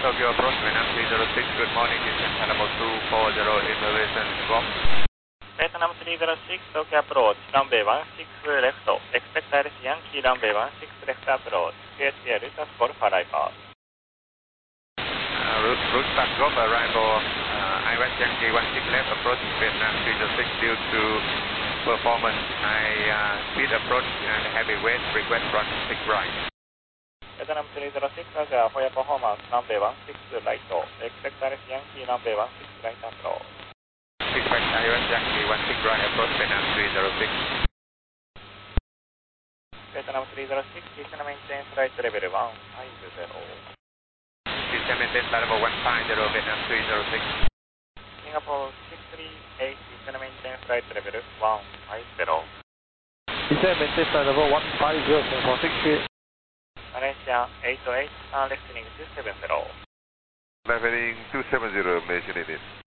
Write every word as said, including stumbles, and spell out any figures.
Tokyo approach, Vietnam three zero six, good morning, descent level two four zero, elevation drop. Vietnam three zero six, Tokyo approach, runway one six left, expect Iris Yankee, runway one six left approach, K C L, return for flypath. Uh, route, route start drop, arrival, uh, Iris Yankee one six left, approach Vietnam three zero six due to performance, high uh, speed approach and heavy weight, request run six right. Vietnam three zero six, Roger, for your performance, runway one six right, expect Iris Yankee, runway one six right approach. Expect Iris Yankee one six right approach, Vietnam three zero six. Vietnam three zero six, descend maintain flight level one five zero. Descend maintain flight level one five zero, Vietnam three zero six. Singapore six three eight, descend maintain flight level one five zero. Descend maintain flight level one five zero, Singapore six three eight. Malaysia eight oh eight, uh, left heading two seven zero. Left heading two seven zero, Malaysia Indian.